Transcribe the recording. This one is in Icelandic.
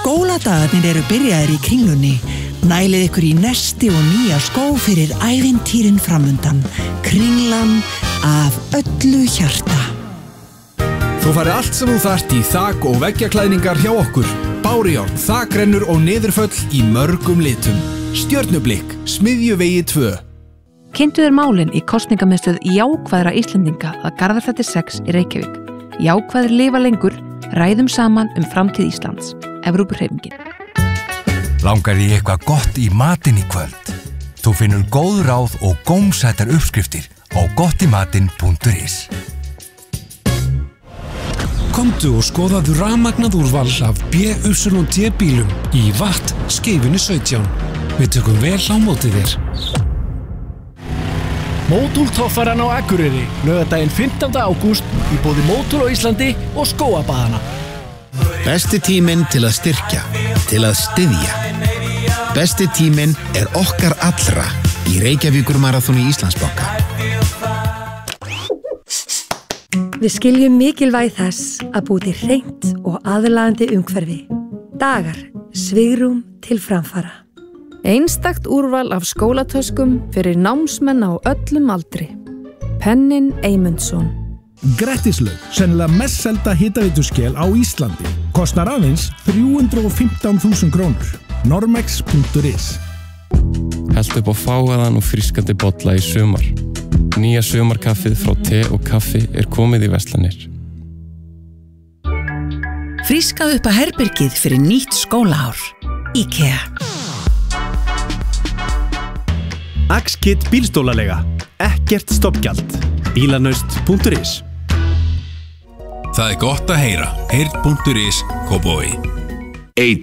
Skóladagarnir eru byrjaðir í Kringlunni. Nælið ykkur í nesti og nýja skó fyrir ævintýrin framundan. Kringlan af öllu hjarta. Þú farið allt sem þú þarft í þak- og veggjaklæðningar hjá okkur. Bárujárn, þakrennur og niðurföll í mörgum litum. Stjörnublikk, Smiðjuvegi 2. Kynntu þér málin í kosningamiðstöð jákvæðra Íslendinga að Garðaflæti 6 í Reykjavík. Jákvæðir lifa lengur, ræðum saman framtíð Íslands. Evrópuhreyfingin. Langar því eitthvað gott í matinn í kvöld? Þú finnur góð ráð og gómsætar uppskriftir á gottimatinn.is. Komdu og skoðaðu rafmagnað úrval af BYD bílum í Watt Skeifunni 17. Við tökum vel á móti þér. Mótúltoffaran á Akureyri, laugardaginn 15. ágúst í boði Mótúl á Íslandi og Skóabæðana. Besti tíminn til að styrkja, til að styðja. Besti tíminn okkar allra í Reykjavíkurmaraþoni Íslandsbanka. Við skiljum mikilvægi þess að búa til hreint og aðlaðandi umhverfi. Dagar, svigrúm til framfara. Einstakt úrval af skólatöskum fyrir námsmenn á öllum aldri. Pennin Eymundsson. Grettislaug, sennilega mest selda hitaveituskel á Íslandi. Kostar aðeins 315.000 krónur. Normex.is. Helltu upp á fágaðan og frískandi bolla í sumar. Nýja sumarkaffið frá te og kaffi komið í verslanir. Frískað upp að herbergið fyrir nýtt skólaár. IKEA. Axkit bílstólalega. Ekkert stoppgjald. Bílanaust.is. Það gott að heyra. Heyrn.is Kópavogi. Eitur.